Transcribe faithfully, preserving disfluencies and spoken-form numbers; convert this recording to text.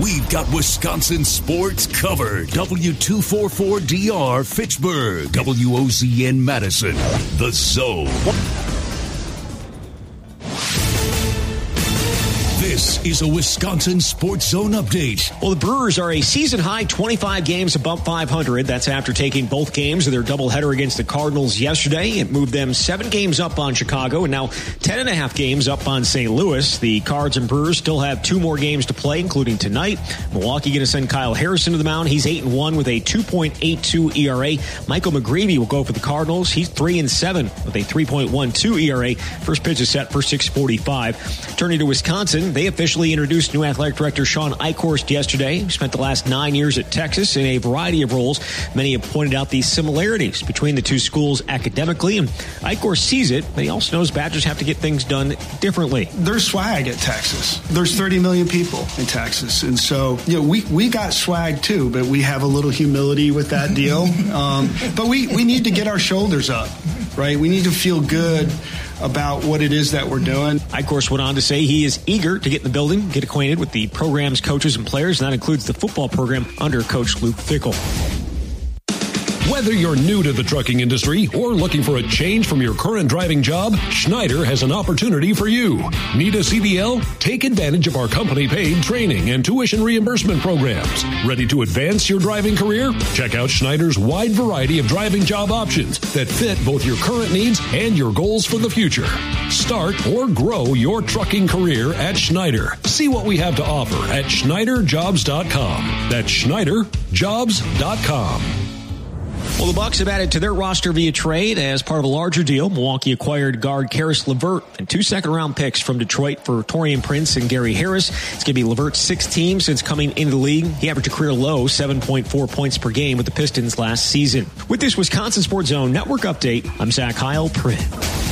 We've got Wisconsin sports covered. W two forty-four D R Fitchburg, W O Z N Madison, The Zone. This is a Wisconsin Sports Zone update. Well, the Brewers are a season-high twenty-five games above five hundred. That's after taking both games of their doubleheader against the Cardinals yesterday. It moved them seven games up on Chicago and now ten and a half games up on Saint Louis. The Cards and Brewers still have two more games to play, including tonight. Milwaukee going to send Kyle Harrison to the mound. He's eight and one with a two point eight two E R A. Michael McGreevy will go for the Cardinals. He's three and seven with a three point one two E R A. First pitch is set for six forty-five. Turning to Wisconsin, they officially introduced new athletic director Sean Eichhorst yesterday. He spent the last nine years at Texas in a variety of roles. Many have pointed out the similarities between the two schools academically, and Eichhorst sees it, but he also knows Badgers have to get things done differently. There's swag at Texas. There's thirty million people in Texas, and so you know we we got swag too, but we have a little humility with that deal. um, but we we need to get our shoulders up, right? We need to feel good about what it is that we're doing. Eichhorst went on to say he is eager to get in the building, get acquainted with the program's coaches and players, and that includes the football program under Coach Luke Fickell. Whether you're new to the trucking industry or looking for a change from your current driving job, Schneider has an opportunity for you. Need a C D L? Take advantage of our company-paid training and tuition reimbursement programs. Ready to advance your driving career? Check out Schneider's wide variety of driving job options that fit both your current needs and your goals for the future. Start or grow your trucking career at Schneider. See what we have to offer at Schneider Jobs dot com. That's Schneider Jobs dot com. Well, the Bucs have added to their roster via trade as part of a larger deal. Milwaukee acquired guard Karis LeVert and two second-round picks from Detroit for Taurean Prince and Gary Harris. It's going to be LeVert's sixth team since coming into the league. He averaged a career low seven point four points per game with the Pistons last season. With this Wisconsin Sports Zone Network update, I'm Zach Heil. Print.